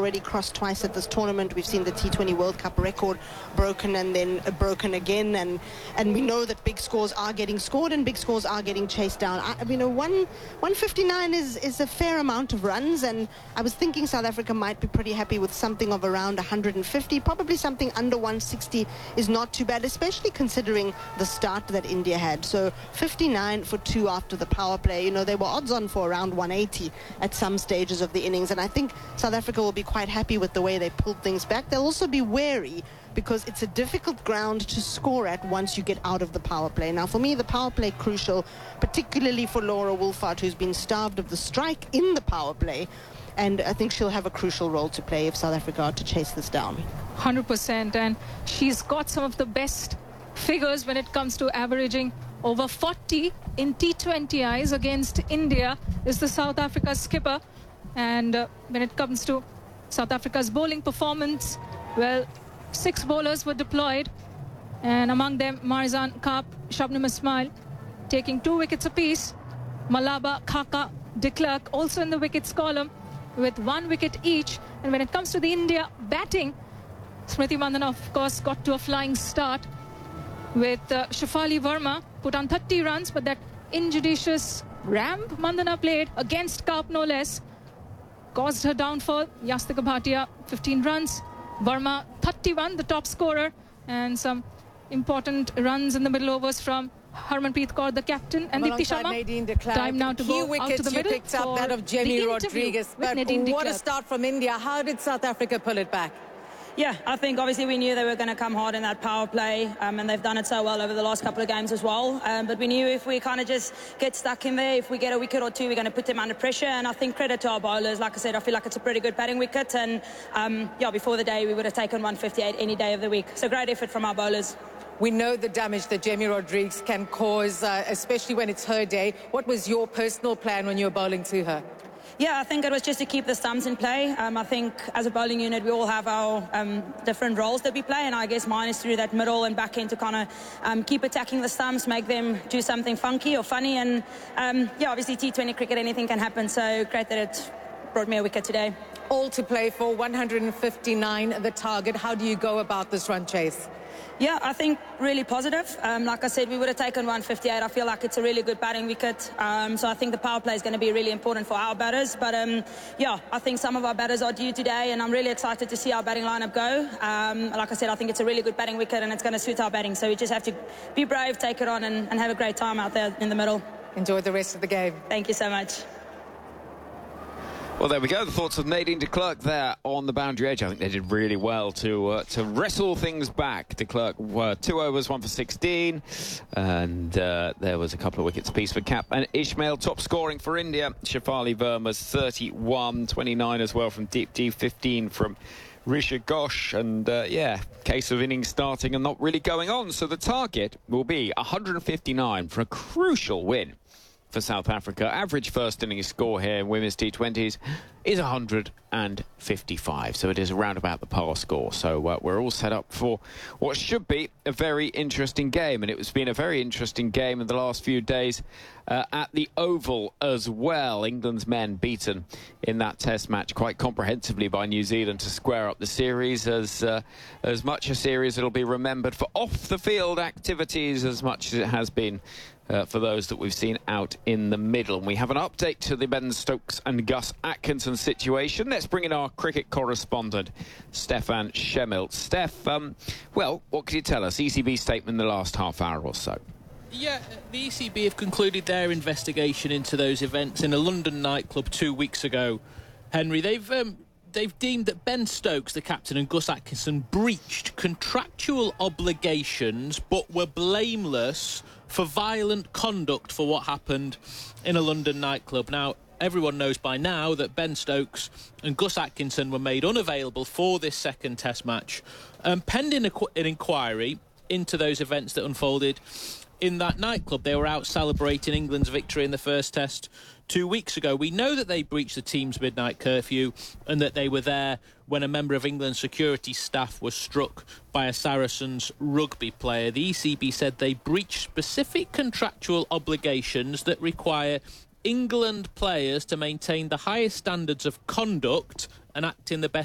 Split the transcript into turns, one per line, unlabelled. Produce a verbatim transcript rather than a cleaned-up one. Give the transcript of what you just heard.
already crossed twice at this tournament. We've seen the T twenty World Cup record broken and then uh, broken again, and and we know that big scores are getting scored and big scores are getting chased down. I, you know, one one fifty-nine is is a fair amount of runs, and I was thinking South Africa might be pretty happy with something of around one hundred fifty. Probably something under one sixty is not too bad, especially considering the start that India had. So fifty-nine for two after the power play. You know, they were odds on for around one eighty at some stages of the innings, and I think South Africa will be quite happy with the way they pulled things back. They'll also be wary because it's a difficult ground to score at once you get out of the power play. Now, for me, the power play crucial, particularly for Laura Wolfhard, who's been starved of the strike in the power play, and I think she'll have a crucial role to play if South Africa are to chase this down.
one hundred percent, and she's got some of the best figures when it comes to averaging over forty in T twenty Is against India, is the South Africa skipper. And uh, when it comes to South Africa's bowling performance, well, six bowlers were deployed, and among them Marizanne Kaap, Shabnam Ismail taking two wickets apiece. Malaba, Khaka, de Klerk also in the wickets column with one wicket each. And when it comes to the India batting, Smriti Mandhana, of course, got to a flying start with uh, Shefali Verma, put on thirty runs, but that injudicious ramp Mandhana played against Kaap no less caused her downfall. Yastika Bhatia, fifteen runs. Verma, thirty-one, the top scorer, and some important runs in the middle overs from Harmanpreet Kaur, the captain, and Deepti Sharma. Time now to
Key
go out to the
you
middle
picked up that of Jamie Rodriguez, but what a start from India. How did South Africa pull it back?
Yeah, I think obviously we knew they were going to come hard in that power play, um, and they've done it so well over the last couple of games as well. Um, but we knew if we kind of just get stuck in there, if we get a wicket or two, we're going to put them under pressure. And I think credit to our bowlers. Like I said, I feel like it's a pretty good batting wicket. And um, yeah, before the day, we would have taken one fifty-eight any day of the week. So great effort from our bowlers.
We know the damage that Jamie Rodriguez can cause, uh, especially when it's her day. What was your personal plan when you were bowling to her?
Yeah, I think it was just to keep the stumps in play. Um, I think as a bowling unit, we all have our um, different roles that we play, and I guess mine is through that middle and back end to kind of um, keep attacking the stumps, make them do something funky or funny. And um, yeah, obviously T twenty cricket, anything can happen, so great that it brought me a wicket today.
All to play for, one hundred fifty-nine the target. How do you go about this run chase?
Yeah, I think really positive. Um, like I said, we would have taken one fifty-eight. I feel like it's a really good batting wicket. Um, so I think the power play is going to be really important for our batters. But um, yeah, I think some of our batters are due today, and I'm really excited to see our batting lineup go. Um, like I said, I think it's a really good batting wicket, and it's going to suit our batting. So we just have to be brave, take it on, and, and have a great time out there in the middle.
Enjoy the rest of the game.
Thank you so much.
Well, there we go. The thoughts of Nadine de Klerk there on the boundary edge. I think they did really well to uh, to wrestle things back. De Klerk were two overs, one for sixteen, and uh, there was a couple of wickets apiece for Kaap and Ismail. Top scoring for India. Shefali Verma's thirty-one, twenty-nine as well from Deepti, fifteen from Risha Ghosh, and uh, yeah, case of innings starting and not really going on. So the target will be one hundred fifty-nine for a crucial win for South Africa. Average first innings score here in women's T twenties is one hundred fifty-five, so it is around about the par score. So uh, we're all set up for what should be a very interesting game, and it's been a very interesting game in the last few days uh, at the Oval as well. England's men beaten in that test match quite comprehensively by New Zealand to square up the series, as uh, as much a series it'll be remembered for off-the-field activities as much as it has been Uh, for those that we've seen out in the middle. And we have an update to the Ben Stokes and Gus Atkinson situation. Let's bring in our cricket correspondent, Stefan Schemmelt. Steph, um, well, what can you tell us? E C B statement in the last half hour or so.
Yeah, the E C B have concluded their investigation into those events in a London nightclub two weeks ago. Henry, they've... Um, They've deemed that Ben Stokes, the captain, and Gus Atkinson breached contractual obligations but were blameless for violent conduct for what happened in a London nightclub. Now, everyone knows by now that Ben Stokes and Gus Atkinson were made unavailable for this second test match. Um, pending an inquiry into those events that unfolded in that nightclub. They were out celebrating England's victory in the first test two weeks ago. We know that they breached the team's midnight curfew and that they were there when a member of England's security staff was struck by a Saracens rugby player. The E C B said they breached specific contractual obligations that require England players to maintain the highest standards of conduct and act in the best